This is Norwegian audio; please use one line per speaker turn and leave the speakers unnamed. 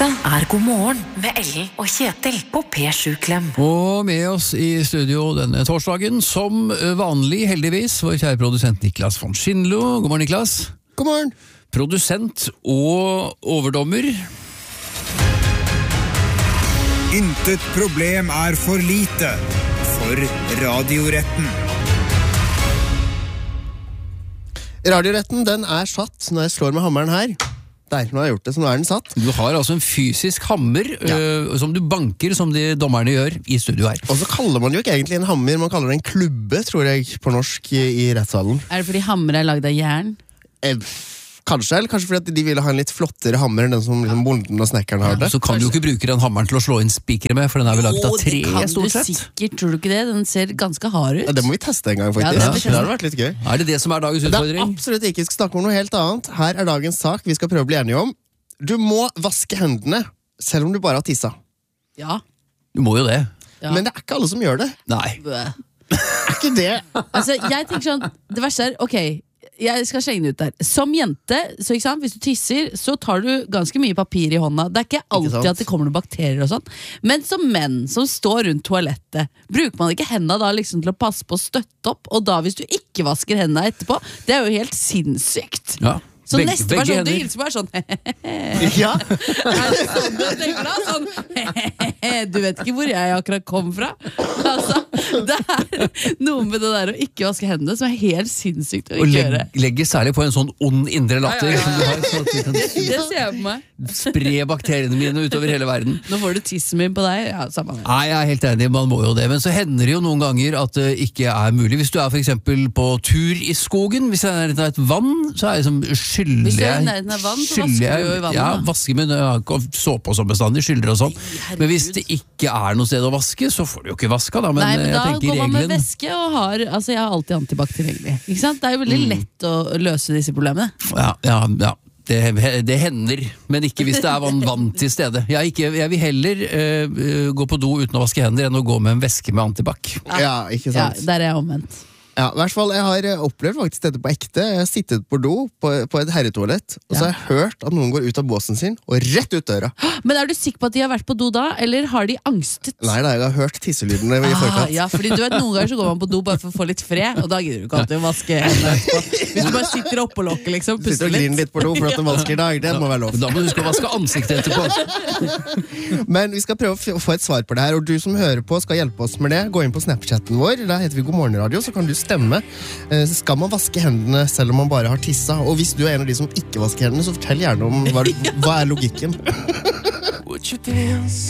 Dette God morgen med Ellen og Kjetil på P7 Klem.
Og med oss i studio denne torsdagen, som vanlig heldigvis, vår kjære produsent Niklas von Schindlo. God morgen, Niklas.
God morgen.
Produsent og overdommer.
Intet problem for lite for radioretten.
Radioretten, den satt når jeg slår med hammeren her. Der, nå har jeg gjort det, så nå den satt.
Du har altså en fysisk hammer som du banker, som de dommerne gjør i studio her.
Og så kaller man jo ikke egentlig en hammer, man kaller det en klubbe, tror jeg, på norsk i rettssalen.
Det fordi hammer laget av jern?
Kanskje, eller kanskje fordi at de ville ha en litt flottere hammer enn den som liksom bonden og snekkeren har det.
Så kan du jo ikke bruke den hammeren til å slå inn spikere med, for den vel laget av tre, stort sett.
Det kan du sikkert, tror du ikke det? Den ser ganske hard ut.
Ja, det må vi teste en gang, faktisk.
Ja,
det hadde vært litt gøy.
Det det som dagens utfordring?
Det absolutt ikke, vi skal snakke om noe helt annet. Her dagens sak vi skal prøve å bli enige om. Du må vaske hendene, selv om du bare har tissa.
Ja.
Du må jo det.
Ja.
Men det ikke alle som gjør det.
Nei.
Ikke det?
Altså, jeg tenker sånn, det verste ok, jeg skal slenge ut der. Som jente, så ikke sant, hvis du tisser, så tar du ganske mye papir i hånda. Det ikke alltid at det kommer noen bakterier og sånn. Men som menn som står rundt toalettet, bruker man ikke hendene da liksom til å passe på å støtte opp? Og da hvis du ikke vasker hendene etterpå, det jo helt sinnssykt.
Ja.
Så neste person du hilser på sånn
Ja.
det sånn du tenker da? Sånn du vet ikke hvor jeg akkurat kom fra. Altså, det noe med det der å ikke vaske hendene som helt sinnssykt å ikke gjøre.
Og legger særlig på en sånn ond indre latter som du har, sånn at du kan
Det ser jeg på meg.
spre bakteriene mine utover hele verden.
Nå får du tissen min på deg. Ja, samme.
Nei, jeg helt enig, man må jo det. Men så hender det jo noen ganger at det ikke mulig. Hvis du for eksempel på tur i skogen, hvis jeg et vann, så det som skylder
Hvis du i nærheten av vann, så vasker du jo i vannet.
Ja, vasker med såpe og sånn bestandig, skylder og sånn. Men hvis det ikke noe sted å vaske, så får du jo ikke vaska da. Men,
Nei, men da
jeg tenker
går man med
regelen...
væske og har, altså jeg har alltid antibakteriell. Ikke sant? Det jo veldig lett å løse disse problemene.
Ja. Det hender, men ikke hvis det vann til stede. Jeg vil heller gå på do uten å vaske hender enn å gå med en væske med antibac.
Ja, ikke sant?
Ja, der jeg omvendt.
Ja, i hvert fall, jeg har opplevd faktisk dette på ekte. Jeg har sittet på do på et herretoalett, og så har jeg hørt at noen går ut av båsen sin og rett ut døra.
Men du sikker på at de har vært på do da, eller har de angstet?
Nei, jeg har hørt tisselydene i forkant.
Ja, fordi du vet, noen ganger så går man på do bare for å få litt fred, og da gidder du ikke alltid å vaske hendene etterpå. Hvis du bare sitter oppe og lokker, liksom,
Sitter og griner litt på do for at det vansker i dag, det må være lov.
Da må du huske å vaske ansiktet etterpå.
Men vi skal prøve å få et svar på det her, og du som hører på skal hjelpe oss med det. Gå inn på Snapchatten vår, der heter vi God morgen radio, så kan du stemme. Skal man vaske hendene selv om man bare har tissa? Og hvis du en av de som ikke vasker hendene, så fortell gjerne om hva logikken.